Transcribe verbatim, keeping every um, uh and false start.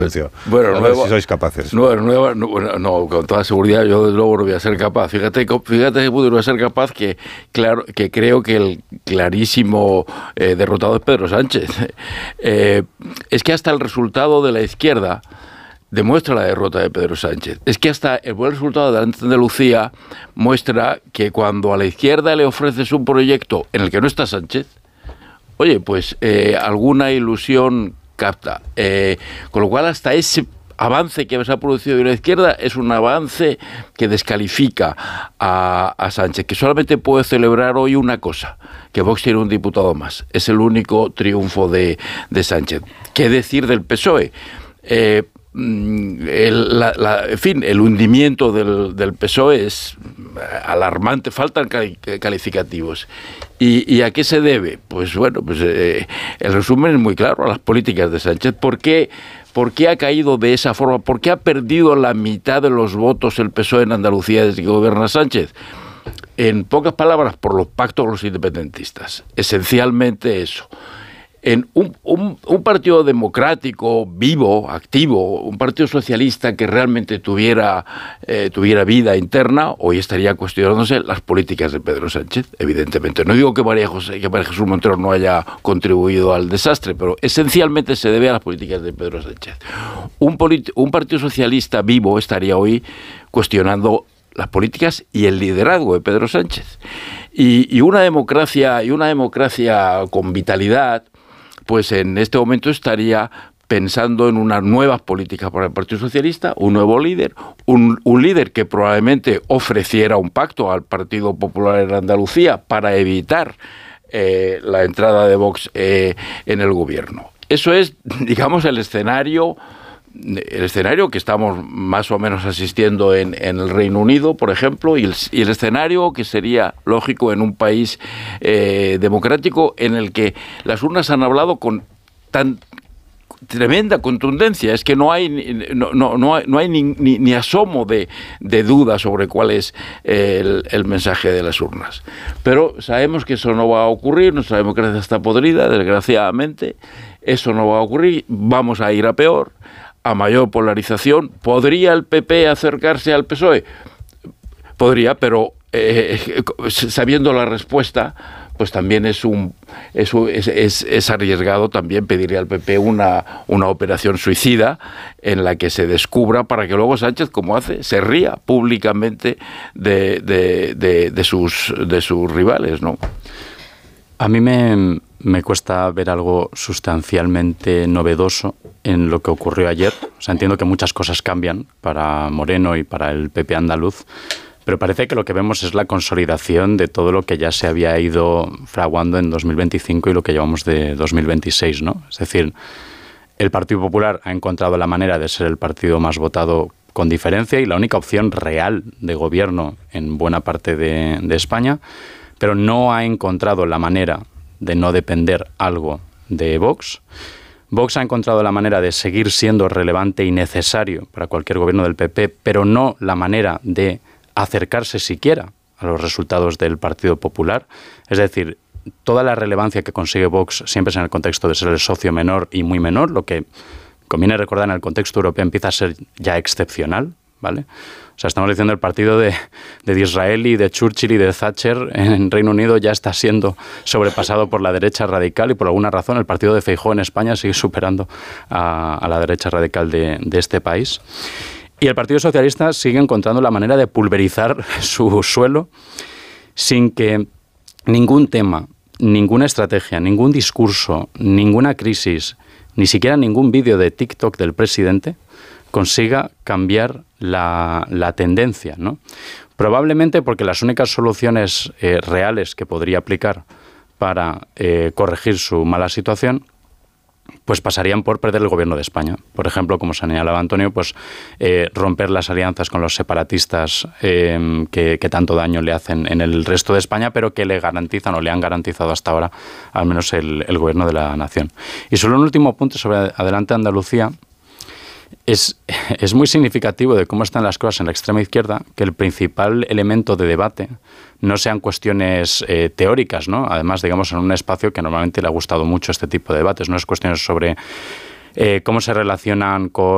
Bueno, a ver nueva, si sois capaces. Nueva, nueva, no, no, con toda seguridad yo desde luego no voy a ser capaz. Fíjate, fíjate que pude ser capaz que, claro, que creo que el clarísimo eh, derrotado es Pedro Sánchez. Eh, es que hasta el resultado de la izquierda demuestra la derrota de Pedro Sánchez. Es que hasta el buen resultado de Andalucía muestra que cuando a la izquierda le ofreces un proyecto en el que no está Sánchez, oye, pues eh, alguna ilusión capta. Eh, con lo cual, hasta ese avance que se ha producido de la izquierda es un avance que descalifica a, a Sánchez, que solamente puede celebrar hoy una cosa, que Vox tiene un diputado más. Es el único triunfo de, de Sánchez. ¿Qué decir del P S O E? Eh, El, la, la, en fin, el hundimiento del, del P S O E es alarmante, faltan cali, calificativos. ¿Y, ¿Y a qué se debe? Pues bueno, pues eh, el resumen es muy claro, a las políticas de Sánchez. ¿Por qué, ¿Por qué ha caído de esa forma? ¿Por qué ha perdido la mitad de los votos el P S O E en Andalucía desde que gobierna Sánchez? En pocas palabras, por los pactos con los independentistas. Esencialmente eso. En un, un, un partido democrático, vivo, activo, un partido socialista que realmente tuviera, eh, tuviera vida interna, hoy estaría cuestionándose las políticas de Pedro Sánchez, evidentemente. No digo que María, José, que María Jesús Montero no haya contribuido al desastre, pero esencialmente se debe a las políticas de Pedro Sánchez. Un, un partido socialista vivo estaría hoy cuestionando las políticas y el liderazgo de Pedro Sánchez. Y, y una democracia, y una democracia con vitalidad, pues en este momento estaría pensando en unas nuevas políticas para el Partido Socialista, un nuevo líder, un, un líder que probablemente ofreciera un pacto al Partido Popular en Andalucía para evitar eh, la entrada de Vox eh, en el gobierno. Eso es, digamos, el escenario, el escenario que estamos más o menos asistiendo en, en el Reino Unido, por ejemplo, y el, y el escenario que sería lógico en un país eh, democrático en el que las urnas han hablado con tan tremenda contundencia. Es que no hay no, no, no hay, no hay ni, ni, ni asomo de, de duda sobre cuál es el, el mensaje de las urnas. Pero sabemos que eso no va a ocurrir, nuestra democracia está podrida, desgraciadamente, eso no va a ocurrir, vamos a ir a peor, a mayor polarización. ¿Podría el P P acercarse al P S O E? Podría, pero eh, sabiendo la respuesta, pues también es un es, es, es, es arriesgado también pedirle al P P una, una operación suicida en la que se descubra para que luego Sánchez, como hace, se ría públicamente de, de, de, de, sus, de sus rivales, ¿no? A mí me, me cuesta ver algo sustancialmente novedoso en lo que ocurrió ayer. O sea, entiendo que muchas cosas cambian para Moreno y para el P P andaluz, pero parece que lo que vemos es la consolidación de todo lo que ya se había ido fraguando en dos mil veinticinco y lo que llevamos de dos mil veintiséis, ¿no? Es decir, el Partido Popular ha encontrado la manera de ser el partido más votado con diferencia y la única opción real de gobierno en buena parte de, de España, pero no ha encontrado la manera de no depender algo de Vox. Vox ha encontrado la manera de seguir siendo relevante y necesario para cualquier gobierno del P P, pero no la manera de acercarse siquiera a los resultados del Partido Popular. Es decir, toda la relevancia que consigue Vox siempre es en el contexto de ser el socio menor y muy menor, lo que conviene recordar en el contexto europeo empieza a ser ya excepcional, ¿vale? O sea, estamos diciendo el partido de, de Disraeli, de Churchill y de Thatcher en Reino Unido ya está siendo sobrepasado por la derecha radical y por alguna razón el partido de Feijóo en España sigue superando a, a la derecha radical de, de este país. Y el Partido Socialista sigue encontrando la manera de pulverizar su suelo sin que ningún tema, ninguna estrategia, ningún discurso, ninguna crisis, ni siquiera ningún vídeo de TikTok del presidente consiga cambiar la, la tendencia, ¿no? Probablemente porque las únicas soluciones eh, reales que podría aplicar para eh, corregir su mala situación pues pasarían por perder el gobierno de España. Por ejemplo, como señalaba Antonio, pues eh, romper las alianzas con los separatistas eh, que, que tanto daño le hacen en el resto de España, pero que le garantizan o le han garantizado hasta ahora al menos el, el gobierno de la nación. Y solo un último punto sobre Adelante Andalucía. Es, es muy significativo de cómo están las cosas en la extrema izquierda, que el principal elemento de debate no sean cuestiones eh, teóricas, ¿no? Además, digamos, en un espacio que normalmente le ha gustado mucho este tipo de debates, no es cuestiones sobre eh, cómo se relacionan con